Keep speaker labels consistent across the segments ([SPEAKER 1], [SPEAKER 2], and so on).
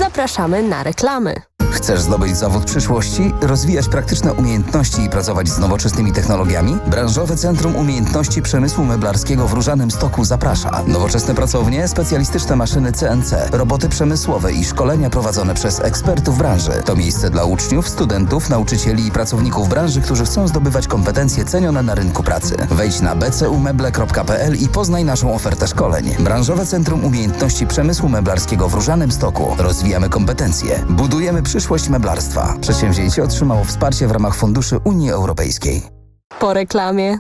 [SPEAKER 1] Zapraszamy na reklamy.
[SPEAKER 2] Chcesz zdobyć zawód przyszłości, rozwijać praktyczne umiejętności i pracować z nowoczesnymi technologiami? Branżowe Centrum Umiejętności Przemysłu Meblarskiego w Różanym Stoku zaprasza. Nowoczesne pracownie, specjalistyczne maszyny CNC, roboty przemysłowe i szkolenia prowadzone przez ekspertów branży. To miejsce dla uczniów, studentów, nauczycieli i pracowników branży, którzy chcą zdobywać kompetencje cenione na rynku pracy. Wejdź na bcumeble.pl i poznaj naszą ofertę szkoleń. Branżowe Centrum Umiejętności Przemysłu Meblarskiego w Różanym Stoku. Rozwijamy kompetencje. Budujemy przyszłość meblarstwa. Przedsięwzięcie otrzymało wsparcie w ramach funduszy Unii Europejskiej.
[SPEAKER 1] Po reklamie.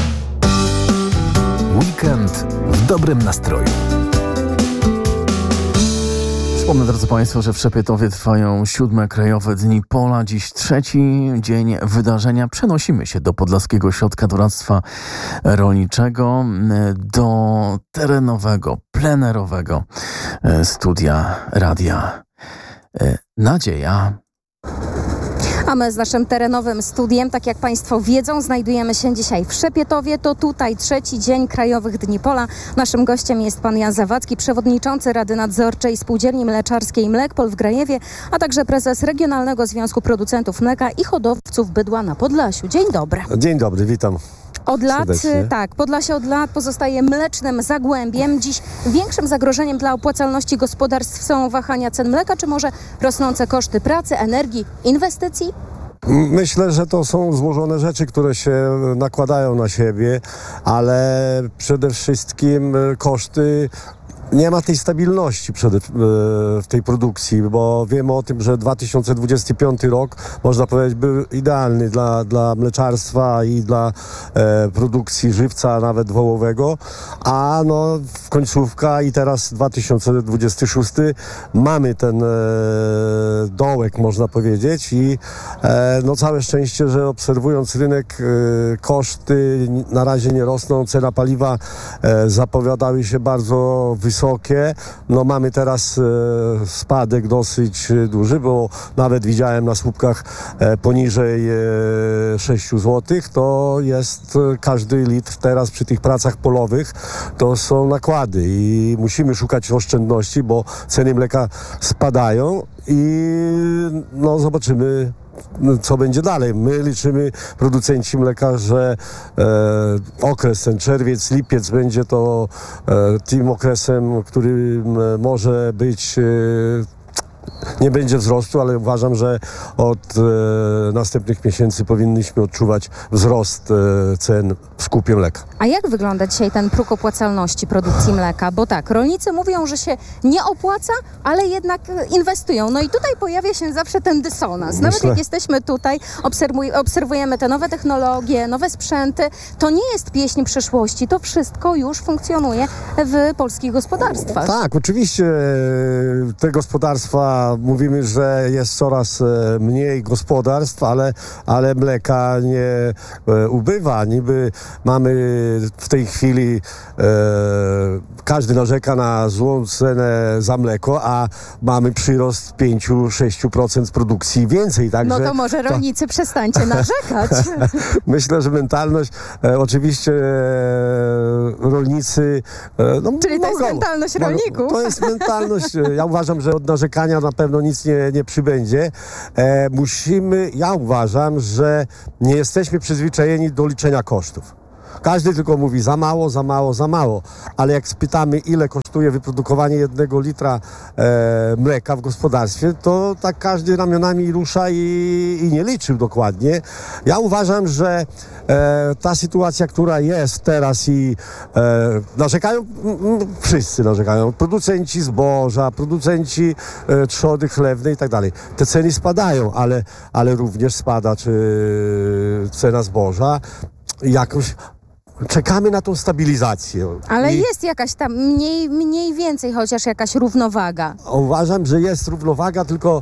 [SPEAKER 3] Weekend w dobrym nastroju. Przypomnę, drodzy Państwo, że w Szepietowie trwają 7. Krajowe Dni Pola. Dziś trzeci dzień wydarzenia. Przenosimy się do Podlaskiego Ośrodka Doradztwa Rolniczego, do terenowego, plenerowego studia Radia Nadzieja.
[SPEAKER 4] A my z naszym terenowym studiem, tak jak Państwo wiedzą, znajdujemy się dzisiaj w Szepietowie. To tutaj trzeci dzień Krajowych Dni Pola. Naszym gościem jest pan Jan Zawadzki, przewodniczący Rady Nadzorczej Spółdzielni Mleczarskiej Mlekpol w Grajewie, a także prezes Regionalnego Związku Producentów Mleka i Hodowców Bydła na Podlasiu. Dzień dobry.
[SPEAKER 5] Dzień dobry, witam.
[SPEAKER 4] Od lat,
[SPEAKER 5] serdecznie.
[SPEAKER 4] tak, Podlasie od lat pozostaje mlecznym zagłębiem. Dziś większym zagrożeniem dla opłacalności gospodarstw są wahania cen mleka, czy może rosnące koszty pracy, energii, inwestycji?
[SPEAKER 5] Myślę, że to są złożone rzeczy, które się nakładają na siebie, ale przede wszystkim koszty. Nie ma tej stabilności w tej produkcji, bo wiemy o tym, że 2025 rok, można powiedzieć, był idealny dla mleczarstwa i dla produkcji żywca, nawet wołowego, a no końcówka i teraz 2026 mamy ten dołek, można powiedzieć, i no całe szczęście, że obserwując rynek, koszty na razie nie rosną, cena paliwa zapowiadały się bardzo wysokie. No mamy teraz spadek dosyć duży, bo nawet widziałem na słupkach poniżej 6 zł. To jest każdy litr teraz przy tych pracach polowych, to są nakłady i musimy szukać oszczędności, bo ceny mleka spadają i no zobaczymy, co będzie dalej. My liczymy, producenci mleka, że okres ten czerwiec, lipiec będzie to tym okresem, który może być nie będzie wzrostu, ale uważam, że od następnych miesięcy powinniśmy odczuwać wzrost cen w skupie mleka.
[SPEAKER 4] A jak wygląda dzisiaj ten próg opłacalności produkcji mleka? Bo tak, rolnicy mówią, że się nie opłaca, ale jednak inwestują. No i tutaj pojawia się zawsze ten dysonans. Nawet jak jesteśmy tutaj, obserwujemy te nowe technologie, nowe sprzęty, to nie jest pieśń przyszłości. To wszystko już funkcjonuje w polskich gospodarstwach.
[SPEAKER 5] Tak, oczywiście te gospodarstwa, mówimy, że jest coraz mniej gospodarstw, ale mleka nie ubywa. Niby mamy w tej chwili, każdy narzeka na złą cenę za mleko, a mamy przyrost 5-6% produkcji więcej. Także
[SPEAKER 4] no to może rolnicy przestańcie narzekać.
[SPEAKER 5] Myślę, że mentalność, oczywiście rolnicy... No,
[SPEAKER 4] czyli to jest mentalność rolników.
[SPEAKER 5] To jest mentalność. Ja uważam, że od narzekania na pewno nic nie przybędzie. Ja uważam, że nie jesteśmy przyzwyczajeni do liczenia kosztów. Każdy tylko mówi za mało, za mało, za mało. Ale jak spytamy, ile kosztuje wyprodukowanie 1 litra mleka w gospodarstwie, to tak każdy ramionami rusza i nie liczył dokładnie. Ja uważam, że ta sytuacja, która jest teraz i narzekają, wszyscy narzekają, producenci zboża, producenci trzody chlewnej i tak dalej. Te ceny spadają, ale również spada cena zboża. Jakoś czekamy na tą stabilizację.
[SPEAKER 4] Ale jest jakaś tam mniej więcej chociaż jakaś równowaga.
[SPEAKER 5] Uważam, że jest równowaga, tylko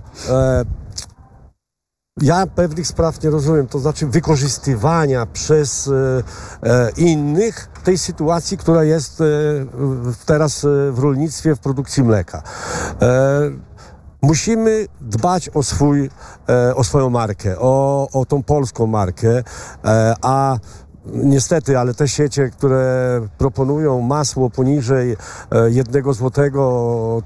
[SPEAKER 5] ja pewnych spraw nie rozumiem, to znaczy wykorzystywania przez innych tej sytuacji, która jest teraz w rolnictwie, w produkcji mleka. Musimy dbać o swoją markę, o tą polską markę, a niestety, ale te siecie, które proponują masło poniżej 1 złotego,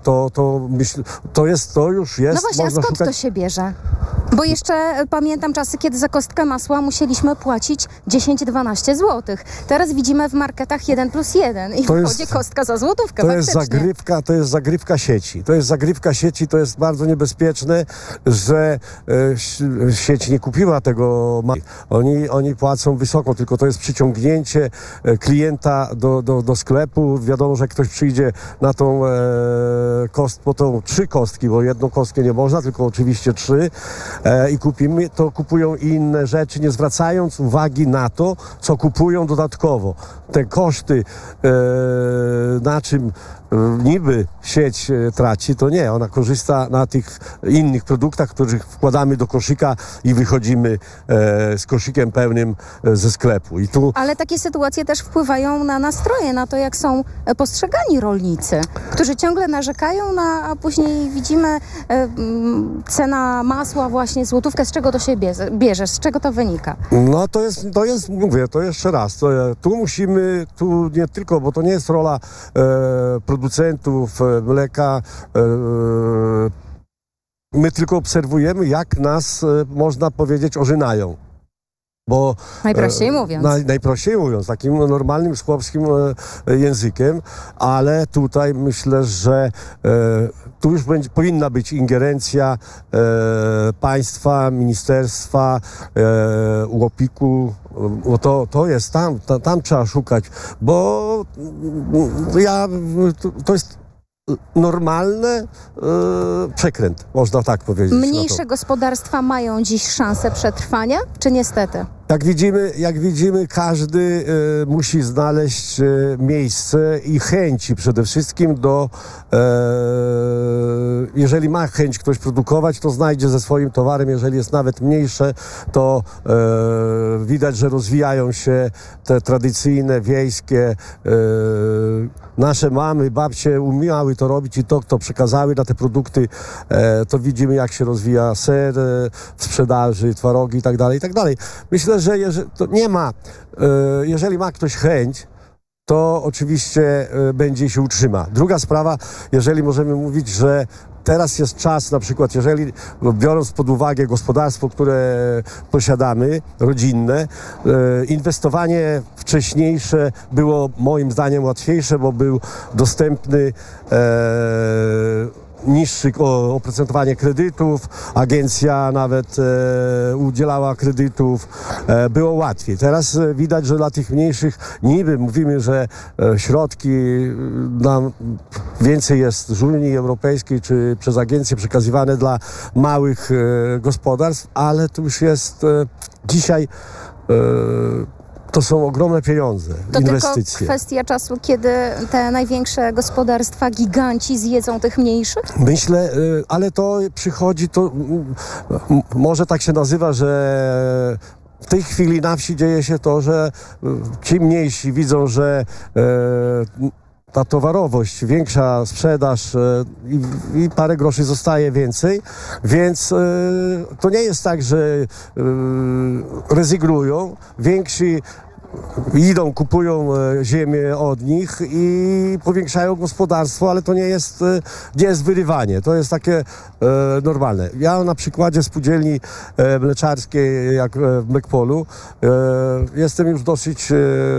[SPEAKER 5] to już jest.
[SPEAKER 4] No właśnie, a
[SPEAKER 5] można
[SPEAKER 4] skąd
[SPEAKER 5] szukać.
[SPEAKER 4] to się bierze? Bo jeszcze pamiętam czasy, kiedy za kostkę masła musieliśmy płacić 10-12 zł. Teraz widzimy w marketach 1+1 i wychodzi kostka za złotówkę.
[SPEAKER 5] To jest zagrywka sieci. To jest bardzo niebezpieczne, że sieć nie kupiła tego. Oni płacą wysoko, tylko to jest przyciągnięcie klienta do sklepu. Wiadomo, że ktoś przyjdzie na tą po tą 3 kostki, bo 1 kostkę nie można, tylko oczywiście 3 i kupimy, to kupują inne rzeczy, nie zwracając uwagi na to, co kupują dodatkowo. Te koszty, na czym niby sieć traci, to nie. Ona korzysta na tych innych produktach, których wkładamy do koszyka i wychodzimy z koszykiem pełnym ze sklepu.
[SPEAKER 4] Ale takie sytuacje też wpływają na nastroje, na to, jak są postrzegani rolnicy, którzy ciągle narzekają, a później widzimy cena masła właśnie złotówkę. Z czego to się bierze? Z czego to wynika?
[SPEAKER 5] No mówię, to jeszcze raz. Tu nie tylko, bo to nie jest rola producentów mleka. My tylko obserwujemy, jak nas, można powiedzieć, ożynają. Bo,
[SPEAKER 4] najprościej mówiąc.
[SPEAKER 5] Najprościej mówiąc, takim normalnym, chłopskim językiem, ale tutaj myślę, że tu już powinna być ingerencja państwa, ministerstwa, UOPiK-u, bo to jest tam trzeba szukać, bo to jest normalny przekręt, można tak powiedzieć.
[SPEAKER 4] Mniejsze gospodarstwa mają dziś szansę przetrwania, czy niestety?
[SPEAKER 5] Jak widzimy, każdy musi znaleźć miejsce i chęci przede wszystkim jeżeli ma chęć ktoś produkować, to znajdzie ze swoim towarem. Jeżeli jest nawet mniejsze, to widać, że rozwijają się te tradycyjne, wiejskie, nasze mamy, babcie umiały to robić i to przekazały na te produkty, to widzimy, jak się rozwija ser w sprzedaży, twarogi i tak dalej. Myślę, że jeżeli ma ktoś chęć, to oczywiście będzie się utrzyma. Druga sprawa, jeżeli możemy mówić, że teraz jest czas, na przykład, biorąc pod uwagę gospodarstwo, które posiadamy, rodzinne, inwestowanie wcześniejsze było moim zdaniem łatwiejsze, bo był dostępny niższe oprocentowanie kredytów, agencja nawet udzielała kredytów, było łatwiej. Teraz widać, że dla tych mniejszych niby mówimy, że środki nam więcej jest z Unii Europejskiej czy przez agencje przekazywane dla małych gospodarstw, ale to już jest dzisiaj to są ogromne pieniądze, inwestycje.
[SPEAKER 4] To tylko kwestia czasu, kiedy te największe gospodarstwa, giganci zjedzą tych mniejszych?
[SPEAKER 5] Myślę, ale to przychodzi, może tak się nazywa, że w tej chwili na wsi dzieje się to, że ci mniejsi widzą, że ta towarowość, większa sprzedaż i parę groszy zostaje więcej, więc to nie jest tak, że rezygnują. Więksi idą, kupują ziemię od nich i powiększają gospodarstwo, ale to nie jest wyrywanie, to jest takie normalne. Ja na przykładzie spółdzielni mleczarskiej, jak w Mlekpolu, jestem już dosyć